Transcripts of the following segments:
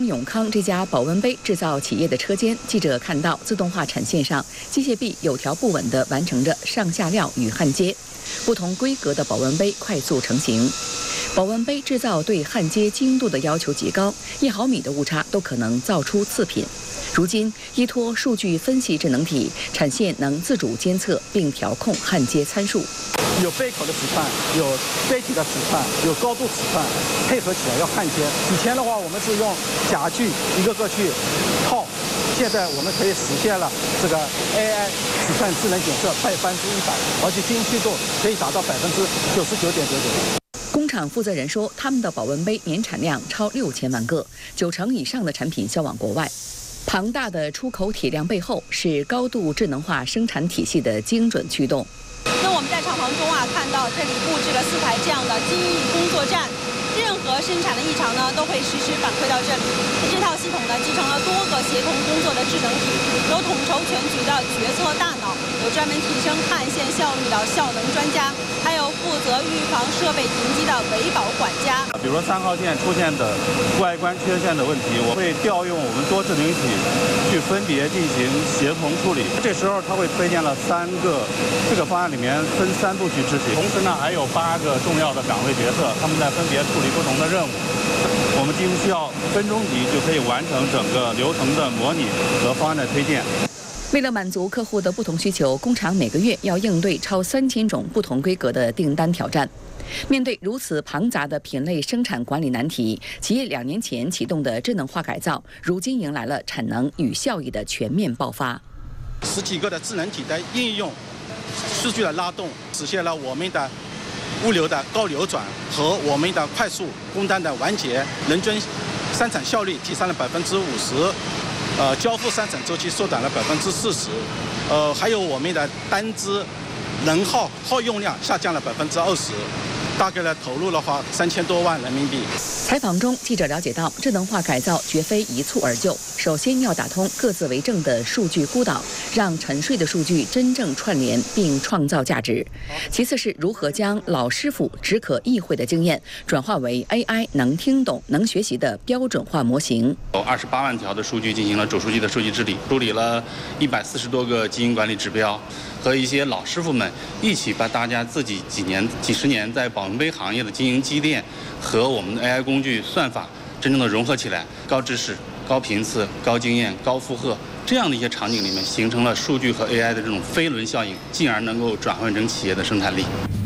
永康这家保温杯制造企业的车间，记者看到自动化产线上，机械臂有条不紊地完成着上下料与焊接，不同规格的保温杯快速成型。保温杯制造对焊接精度的要求极高，1毫米的误差都可能造出次品。如今，依托数据分析智能体，产线能自主监测并调控焊接参数。 有杯口的尺寸，有杯体的尺寸，有高度尺寸，配合起来要焊接。以前的话，我们是用夹具一个个去套，现在我们可以实现了这个 AI 尺寸智能检测100%，而且精确度可以达到99.99%。 工厂负责人说，他们的保温杯年产量超6000万个，90%以上的产品销往国外。庞大的出口体量背后是高度智能化生产体系的精准驱动。 那我们在厂房中看到这里布置了4台这样的精益工作站，任何生产的异常呢都会实时反馈到这里。这套系统呢集成了多个协同工作的智能体，有统筹全局的决策大脑，有专门提升焊线效率的效能专家，还有负责预防设备停机的维保管家。 比如说3号线出现的外观缺陷的问题，我会调用我们多智能体去分别进行协同处理。这时候它会推荐了3个，这个方案里面分3步去执行。同时呢，还有8个重要的岗位角色，他们在分别处理不同的任务。我们几乎需要分钟级就可以完成整个流程的模拟和方案的推荐。 为了满足客户的不同需求，工厂每个月要应对超3000种不同规格的订单挑战。面对如此庞杂的品类生产管理难题，企业2年前启动的智能化改造，如今迎来了产能与效益的全面爆发。 10几个的智能体的应用，数据的拉动，实现了我们的物流的高流转和我们的快速工单的完结，人均生产效率提升了50%，交付生产周期缩短了40%，还有我们的单支能耗用量下降了20%，大概呢投入的话3000多万人民币。 采访中，记者了解到，智能化改造绝非一蹴而就，首先要打通各自为政的数据孤岛，让沉睡的数据真正串联并创造价值。其次是如何将老师傅只可意会的经验转化为 AI 能听懂、能学习的标准化模型。 有28万条的数据进行了主数据的数据治理，梳理了140多个经营管理指标，和一些老师傅们一起把大家自己几十年在保温杯行业的经营积淀和我们的 AI 工具算法真正的融合起来，高知识、高频次、高经验、高负荷这样的一些场景里面，形成了数据和 AI 的这种飞轮效应，进而能够转换成企业的生产力。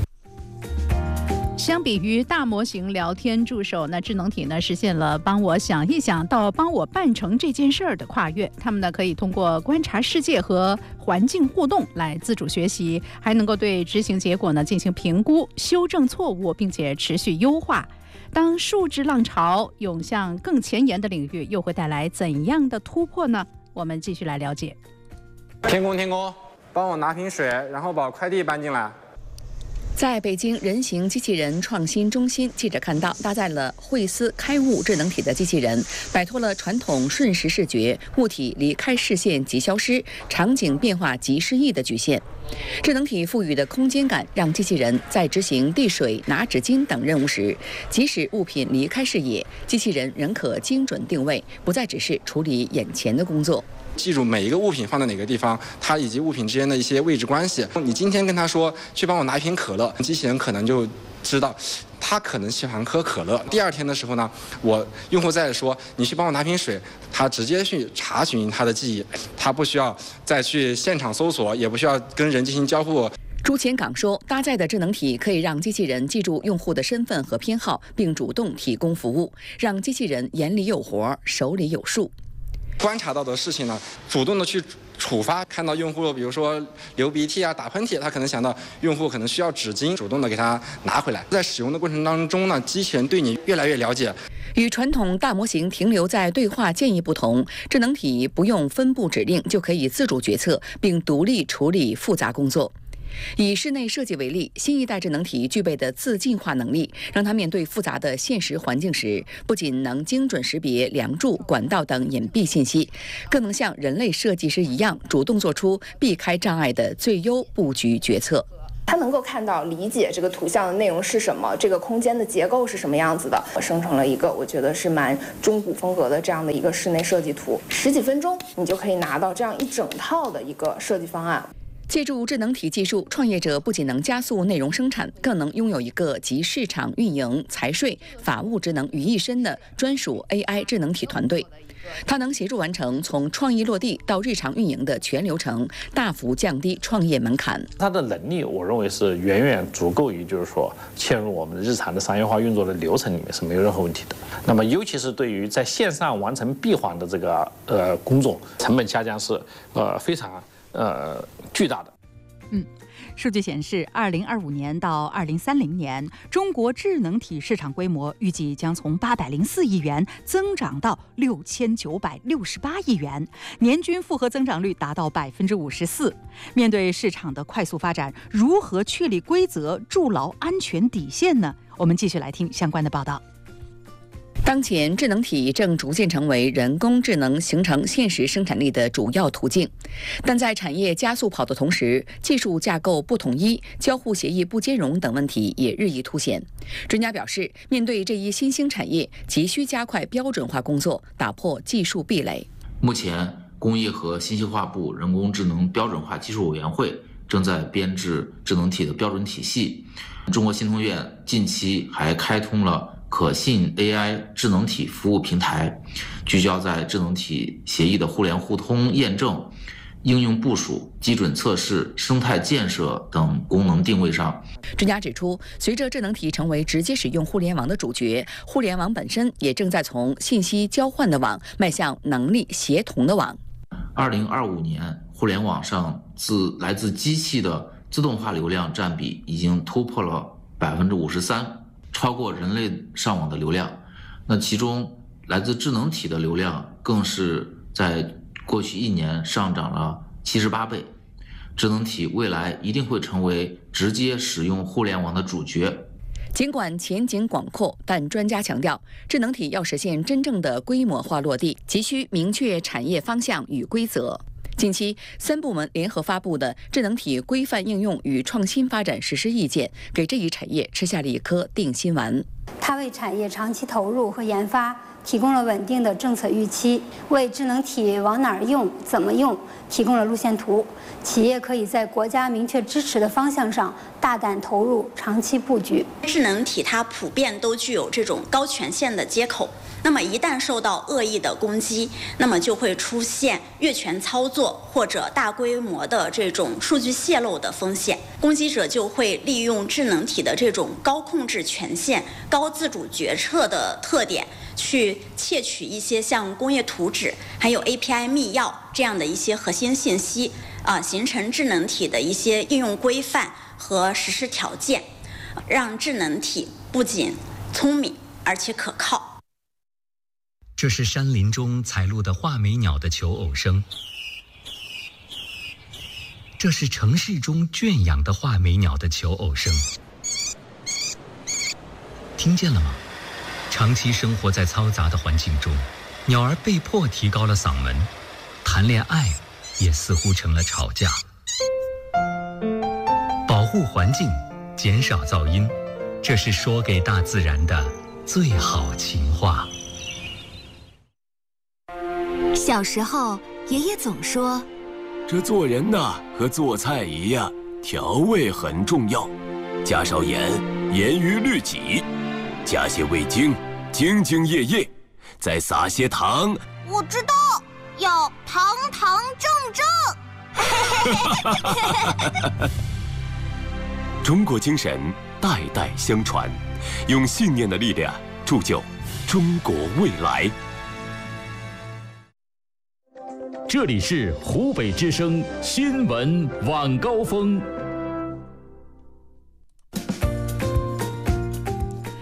相比于大模型聊天助手，那智能体呢实现了帮我想一想到帮我办成这件事儿的跨越。他们呢可以通过观察世界和环境互动来自主学习，还能够对执行结果呢进行评估、修正错误，并且持续优化。当数字浪潮涌向更前沿的领域，又会带来怎样的突破呢？我们继续来了解。 天空，帮我拿瓶水，然后把快递搬进来。 在北京人形机器人创新中心，记者看到搭载了惠思开物智能体的机器人，摆脱了传统瞬时视觉、物体离开视线即消失、场景变化即失忆的局限。智能体赋予的空间感，让机器人在执行递水、拿纸巾等任务时，即使物品离开视野，机器人仍可精准定位，不再只是处理眼前的工作。 记住每一个物品放在哪个地方，它以及物品之间的一些位置关系。你今天跟他说去帮我拿一瓶可乐，机器人可能就知道他可能喜欢喝可乐。第2天的时候呢，我用户再说你去帮我拿瓶水，他直接去查询他的记忆，他不需要再去现场搜索，也不需要跟人进行交互。 朱前岗说，搭载的智能体可以让机器人记住用户的身份和偏好，并主动提供服务，让机器人眼里有活，手里有数。 观察到的事情呢，主动的去触发，看到用户比如说流鼻涕啊、打喷嚏，他可能想到用户可能需要纸巾，主动的给他拿回来。在使用的过程当中呢，机器人对你越来越了解。 与传统大模型停留在对话建议不同，智能体不用分布指令就可以自主决策，并独立处理复杂工作。以室内设计为例，新一代智能体具备的自净化能力，让它面对复杂的现实环境时，不仅能精准识别梁柱、管道等隐蔽信息，更能像人类设计师一样，主动做出避开障碍的最优布局决策。 它能够看到、理解这个图像的内容是什么，这个空间的结构是什么样子的，生成了一个我觉得是蛮中古风格的这样的一个室内设计图。10几分钟，你就可以拿到这样一整套的一个设计方案。 借助智能体技术，创业者不仅能加速内容生产，更能拥有一个集市场运营、财税、法务职能于一身的专属 AI 智能体团队。它能协助完成从创意落地到日常运营的全流程，大幅降低创业门槛。 它的能力，我认为是远远足够于，就是说嵌入我们日常的商业化运作的流程里面是没有任何问题的。那么，尤其是对于在线上完成闭环的这个工作，成本下降是非常巨大的。 数据显示，2025年到2030年，中国智能体市场规模预计将从804亿元增长到6968亿元，年均复合增长率达到54%。面对市场的快速发展，如何确立规则，筑牢安全底线呢？我们继续来听相关的报道。 当前，智能体正逐渐成为人工智能形成现实生产力的主要途径，但在产业加速跑的同时，技术架构不统一、交互协议不兼容等问题也日益凸显。专家表示，面对这一新兴产业，急需加快标准化工作，打破技术壁垒。 目前，工业和信息化部人工智能标准化技术委员会正在编制智能体的标准体系。中国信通院近期还开通了可信 AI 智能体服务平台，聚焦在智能体协议的互联互通验证、应用部署、基准测试、生态建设等功能定位上。 专家指出，随着智能体成为直接使用互联网的主角，互联网本身也正在从信息交换的网迈向能力协同的网。 2025年，互联网上来自机器的自动化流量占比已经突破了53%，超过人类上网的流量。那其中来自智能体的流量更是在过去1年上涨了78倍。智能体未来一定会成为直接使用互联网的主角。 尽管前景广阔，但专家强调，智能体要实现真正的规模化落地，急需明确产业方向与规则。近期，3部门联合发布的《智能体规范应用与创新发展实施意见》，给这一产业吃下了一颗定心丸。 它为产业长期投入和研发提供了稳定的政策预期，为智能体往哪儿用、怎么用提供了路线图。企业可以在国家明确支持的方向上大胆投入、长期布局。 智能体它普遍都具有这种高权限的接口。那么一旦受到恶意的攻击，那么就会出现越权操作或者大规模的这种数据泄露的风险。攻击者就会利用智能体的这种高控制权限、高自主决策的特点，去窃取一些像工业图纸、还有 API 密钥这样的一些核心信息，形成智能体的一些应用规范和实施条件，让智能体不仅聪明而且可靠。 这是山林中采录的画眉鸟的求偶声，这是城市中圈养的画眉鸟的求偶声。听见了吗？长期生活在嘈杂的环境中，鸟儿被迫提高了嗓门，谈恋爱也似乎成了吵架。保护环境，减少噪音，这是说给大自然的最好情话。 小时候，爷爷总说， 这做人呐，和做菜一样，调味很重要，加少盐，严于律己；加些味精，兢兢业业；再撒些糖。 我知道，要堂堂正正。 中国精神代代相传，用信念的力量铸就中国未来。 这里是湖北之声新闻晚高峰。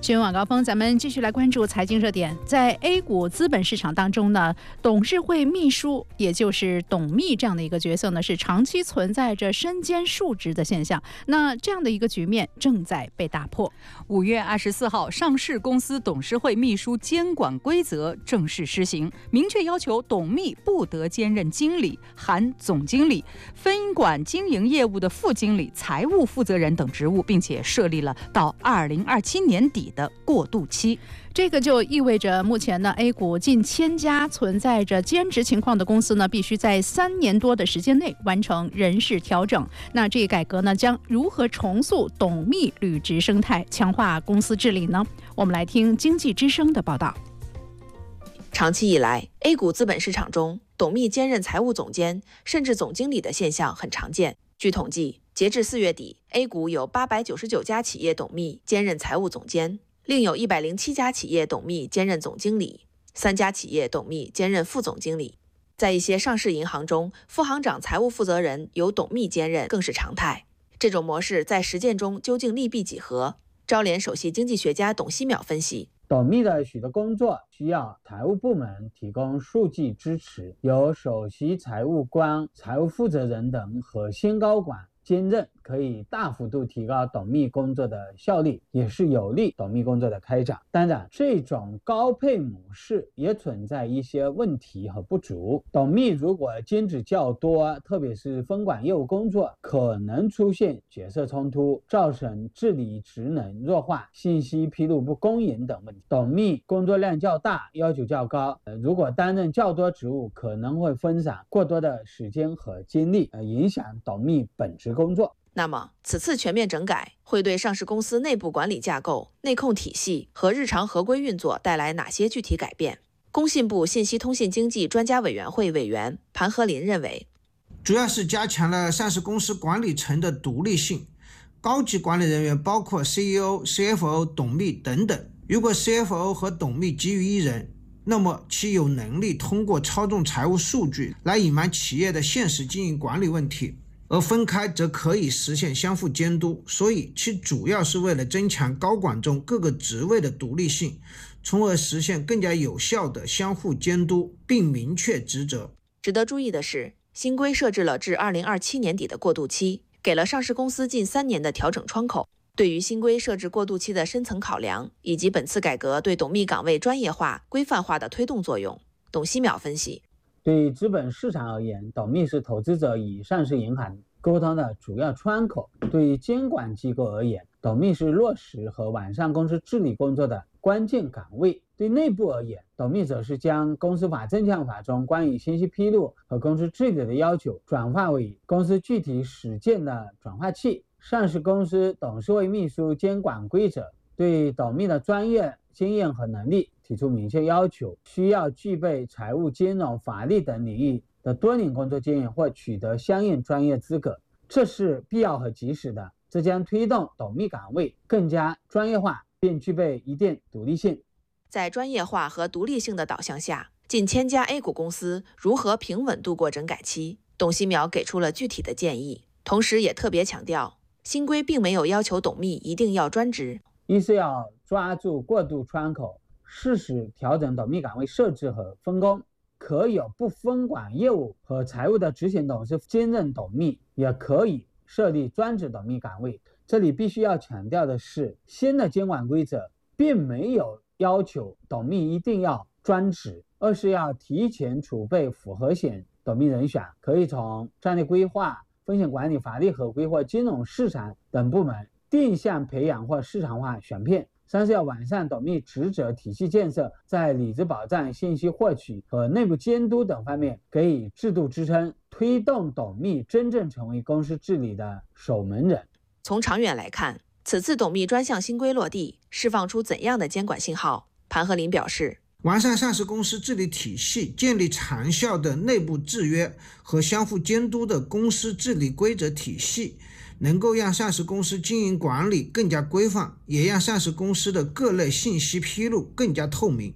新闻晚高峰，咱们继续来关注财经热点。在 A 股资本市场当中呢，董事会秘书，也就是董秘这样的一个角色呢，是长期存在着身兼数职的现象。那这样的一个局面正在被打破。 5月24号，上市公司董事会秘书监管规则正式施行，明确要求董秘不得兼任经理、含总经理、分管经营业务的副经理、财务负责人等职务，并且设立了到2027年底的过渡期。 这个就意味着，目前呢 A 股近1000家存在着兼职情况的公司呢，必须在3年多的时间内完成人事调整。那这一改革呢，将如何重塑董秘履职生态，强化公司治理呢？我们来听经济之声的报道。 长期以来 ，A 股资本市场中，董秘兼任财务总监甚至总经理的现象很常见。据统计，截至4月底 ，A 股有899家企业董秘兼任财务总监，另有107家企业董秘兼任总经理，3家企业董秘兼任副总经理。在一些上市银行中，副行长财务负责人由董秘兼任更是常态。这种模式在实践中究竟利弊几何？招联首席经济学家董希淼分析。 董秘的许多工作需要财务部门提供数据支持，由首席财务官、财务负责人等核心高管兼任，可以大幅度提高董秘工作的效率，也是有利董秘工作的开展。当然，这种高配模式也存在一些问题和不足。董秘如果兼职较多，特别是分管业务工作，可能出现角色冲突，造成治理职能弱化、信息披露不公允等问题。董秘工作量较大，要求较高，如果担任较多职务，可能会分散过多的时间和精力，影响董秘本职工作。 那么，此次全面整改会对上市公司内部管理架构、内控体系和日常合规运作带来哪些具体改变？工信部信息通信经济专家委员会委员盘和林认为， 主要是加强了上市公司管理层的独立性，高级管理人员包括 CEO、CFO、董秘等等。如果 CFO 和董秘基于一人，那么其有能力通过操纵财务数据来隐瞒企业的现实经营管理问题，而分开则可以实现相互监督，所以其主要是为了增强高管中各个职位的独立性，从而实现更加有效的相互监督，并明确职责。 值得注意的是，新规设置了至2027年底的过渡期，给了上市公司近3年的调整窗口。对于新规设置过渡期的深层考量，以及本次改革对董秘岗位专业化、规范化的推动作用，董希淼分析。 对资本市场而言，董秘是投资者与上市银行沟通的主要窗口；对于监管机构而言，董秘是落实和完善公司治理工作的关键岗位；对内部而言，董秘则是将公司法、证券法中关于信息披露和公司治理的要求转化为公司具体实践的转化器。上市公司董事会秘书监管规则对董秘的专业经验和能力提出明确要求，需要具备财务、金融、法律等领域的多年工作经验或取得相应专业资格，这是必要和及时的。这将推动董秘岗位更加专业化，并具备一定独立性。 在专业化和独立性的导向下，近1000家 A 股公司如何平稳度过整改期？董希淼给出了具体的建议，同时也特别强调，新规并没有要求董秘一定要专职， 一是要抓住过渡窗口，适时调整董秘岗位设置和分工，可有不分管业务和财务的执行董事兼任董秘，也可以设立专职董秘岗位。这里必须要强调的是，新的监管规则并没有要求董秘一定要专职，而是要提前储备符合性董秘人选，可以从战略规划、风险管理、法律合规或金融市场等部门定向培养或市场化选片。3是要完善董秘职责体系建设，在履职保障、信息获取和内部监督等方面给予制度支撑，推动董秘真正成为公司治理的守门人。 从长远来看，此次董秘专项新规落地，释放出怎样的监管信号？盘和林表示， 完善上市公司治理体系，建立长效的内部制约和相互监督的公司治理规则体系，能够让上市公司经营管理更加规范，也让上市公司的各类信息披露更加透明。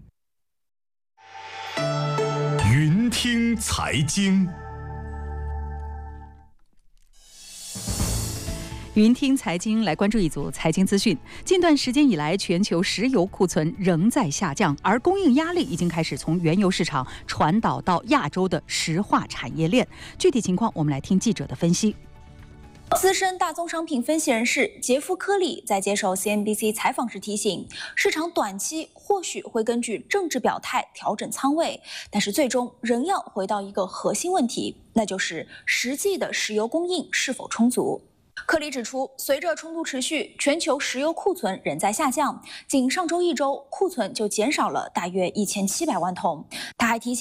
云听财经。 云听财经来关注一组财经资讯。近段时间以来，全球石油库存仍在下降，而供应压力已经开始从原油市场传导到亚洲的石化产业链。具体情况，我们来听记者的分析。 资深大宗商品分析人士杰夫·科里在接受 CNBC 采访时提醒，市场短期或许会根据政治表态调整仓位，但是最终仍要回到一个核心问题，那就是实际的石油供应是否充足。科里指出，随着冲突持续，全球石油库存仍在下降，仅上周1周库存就减少了大约1700万桶。他还提醒